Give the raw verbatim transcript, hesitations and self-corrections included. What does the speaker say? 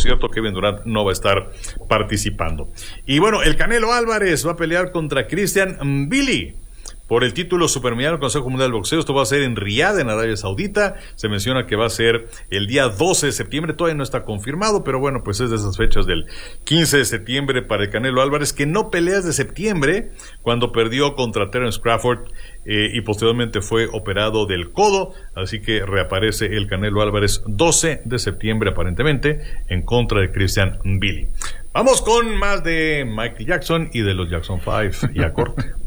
cierto, Kevin Durant no va a estar participando. Y bueno, el Canelo Álvarez va a pelear contra Christian Mbili por el título supermediano del Consejo Mundial de Boxeo. Esto va a ser en Riyadh, en Arabia Saudita. Se menciona que va a ser el día doce de septiembre. Todavía no está confirmado, pero bueno, pues es de esas fechas del quince de septiembre para el Canelo Álvarez, que no pelea desde septiembre, cuando perdió contra Terence Crawford eh, y posteriormente fue operado del codo. Así que reaparece el Canelo Álvarez doce de septiembre, aparentemente, en contra de Christian Mbili. Vamos con más de Michael Jackson y de los Jackson Five y a corte.